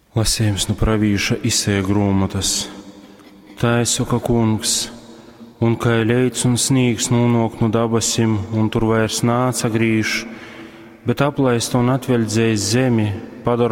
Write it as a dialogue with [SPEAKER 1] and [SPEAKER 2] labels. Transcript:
[SPEAKER 1] Lasījums no pravīša Isaija grāmatas. Taisu, ka kungs, un kā leids un snīgs nūnok no dabasim, un tur vairs nāca grīž, bet aplaist un atveļdzējis zemi, padara